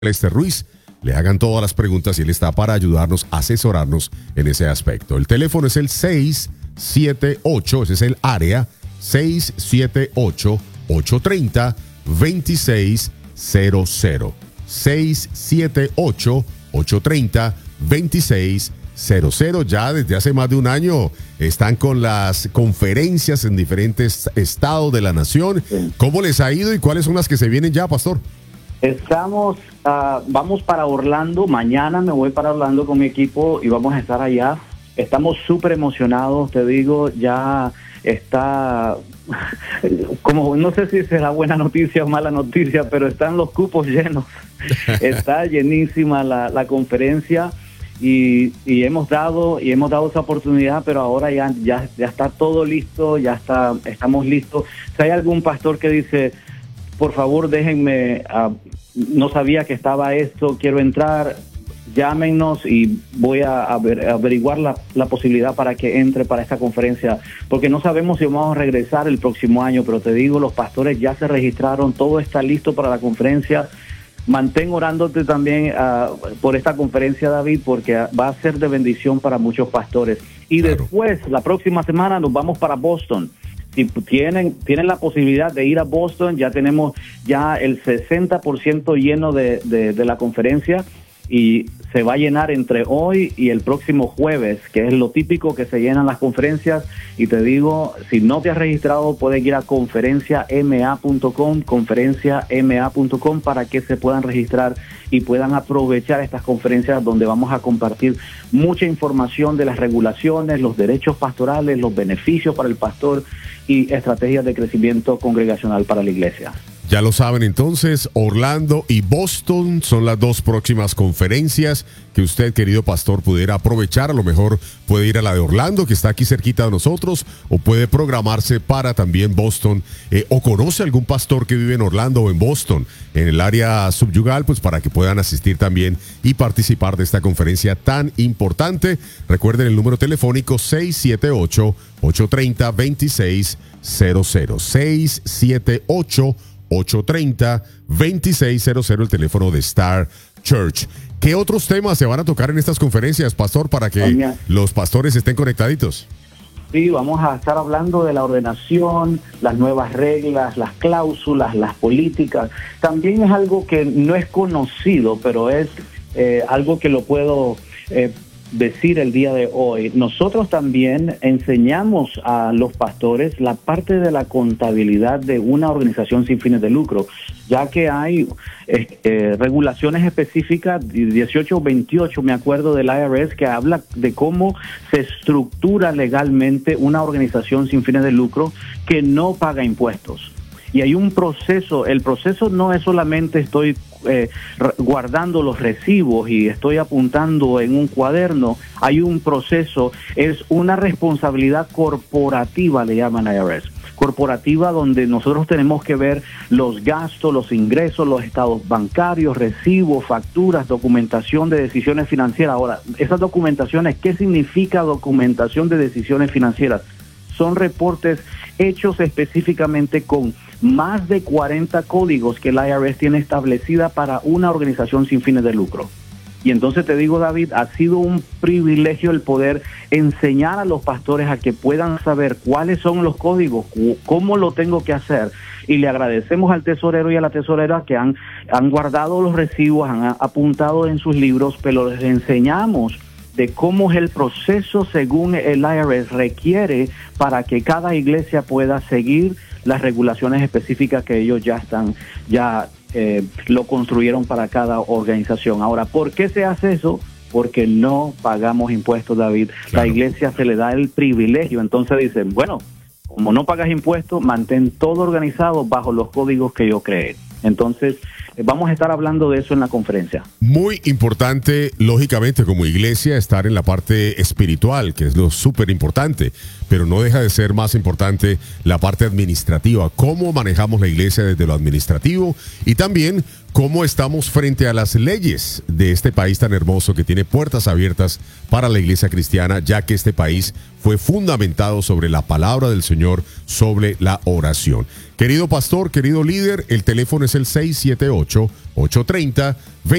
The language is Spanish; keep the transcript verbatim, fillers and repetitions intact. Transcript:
Lester Ruiz, le hagan todas las preguntas y él está para ayudarnos, asesorarnos en ese aspecto. El teléfono es el seis siete ocho, ese es el área, seis siete ocho, ocho tres cero, dos seis cero cero. seis siete ocho, ocho tres cero, dos seis cero cero. Ya desde hace más de un año están con las conferencias en diferentes estados de la nación. ¿Cómo les ha ido y cuáles son las que se vienen ya, pastor? Estamos, uh, vamos para Orlando, mañana me voy para Orlando con mi equipo y vamos a estar allá. Estamos súper emocionados, te digo, ya está, como no sé si será buena noticia o mala noticia, pero están los cupos llenos, está llenísima la, la conferencia y, y hemos dado y hemos dado esa oportunidad, pero ahora ya, ya, ya está todo listo, ya está, estamos listos. Si hay algún pastor que dice, por favor, déjenme, uh, no sabía que estaba esto, quiero entrar, llámenos y voy a aver, averiguar la, la posibilidad para que entre para esta conferencia, porque no sabemos si vamos a regresar el próximo año, pero te digo, los pastores ya se registraron, todo está listo para la conferencia. Mantén orándote también uh, por esta conferencia, David, porque va a ser de bendición para muchos pastores. Y claro, después, la próxima semana nos vamos para Boston. Si tienen, tienen la posibilidad de ir a Boston, ya tenemos ya el sesenta por ciento lleno de, de, de la conferencia y se va a llenar entre hoy y el próximo jueves, que es lo típico que se llenan las conferencias. Y te digo, si no te has registrado, puedes ir a conferencia m a punto com, conferencia m a punto com, para que se puedan registrar y puedan aprovechar estas conferencias donde vamos a compartir mucha información de las regulaciones, los derechos pastorales, los beneficios para el pastor y estrategias de crecimiento congregacional para la iglesia. Ya lo saben entonces, Orlando y Boston son las dos próximas conferencias que usted, querido pastor, pudiera aprovechar. A lo mejor puede ir a la de Orlando, que está aquí cerquita de nosotros, o puede programarse para también Boston, eh, o conoce algún pastor que vive en Orlando o en Boston, en el área subyugal, pues para que puedan asistir también y participar de esta conferencia tan importante. Recuerden el número telefónico seis siete ocho, ocho tres cero, dos seis cero cero, seis siete ocho, ocho tres cero, dos seis cero cero, el teléfono de Star Church. ¿Qué otros temas se van a tocar en estas conferencias, pastor, para que Oye. los pastores estén conectaditos? Sí, vamos a estar hablando de la ordenación, las nuevas reglas, las cláusulas, las políticas. También es algo que no es conocido, pero es eh, algo que lo puedo eh, decir el día de hoy. Nosotros también enseñamos a los pastores la parte de la contabilidad de una organización sin fines de lucro, ya que hay eh, eh, regulaciones específicas, dieciocho veintiocho, me acuerdo, del I R S, que habla de cómo se estructura legalmente una organización sin fines de lucro que no paga impuestos. Y hay un proceso, el proceso no es solamente estoy eh, guardando los recibos y estoy apuntando en un cuaderno, hay un proceso, es una responsabilidad corporativa, le llaman I R S, corporativa, donde nosotros tenemos que ver los gastos, los ingresos, los estados bancarios, recibos, facturas, documentación de decisiones financieras. Ahora, esas documentaciones, ¿qué significa documentación de decisiones financieras? Son reportes hechos específicamente con más de cuarenta códigos que el I R S tiene establecida para una organización sin fines de lucro. Y entonces te digo, David, ha sido un privilegio el poder enseñar a los pastores a que puedan saber cuáles son los códigos, cómo lo tengo que hacer. Y le agradecemos al tesorero y a la tesorera que han, han guardado los recibos, han apuntado en sus libros, pero les enseñamos de cómo es el proceso según el I R S requiere para que cada iglesia pueda seguir las regulaciones específicas que ellos ya están, ya eh, lo construyeron para cada organización. Ahora, ¿por qué se hace eso? Porque no pagamos impuestos, David. Claro. La iglesia se le da el privilegio, entonces dicen, bueno, como no pagas impuestos, mantén todo organizado bajo los códigos que yo creé. Entonces, vamos a estar hablando de eso en la conferencia. Muy importante, lógicamente, como iglesia, estar en la parte espiritual, que es lo súper importante, pero no deja de ser más importante la parte administrativa, cómo manejamos la iglesia desde lo administrativo y también cómo estamos frente a las leyes de este país tan hermoso que tiene puertas abiertas para la iglesia cristiana, ya que este país fue fundamentado sobre la palabra del Señor, sobre la oración. Querido pastor, querido líder, el teléfono es el seis siete ocho, ocho tres cero, dos